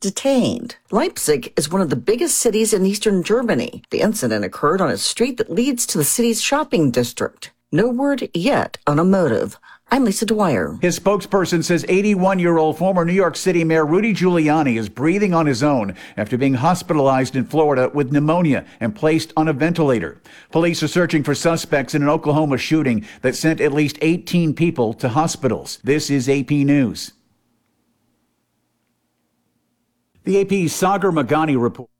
detained. Leipzig is one of the biggest cities in eastern Germany. The incident occurred on a street that leads to the city's shopping district. No word yet on a motive. I'm Lisa Dwyer. His spokesperson says 81-year-old former New York City Mayor Rudy Giuliani is breathing on his own after being hospitalized in Florida with pneumonia and placed on a ventilator. Police are searching for suspects in an Oklahoma shooting that sent at least 18 people to hospitals. This is AP News. The AP's Sagar Meghani report.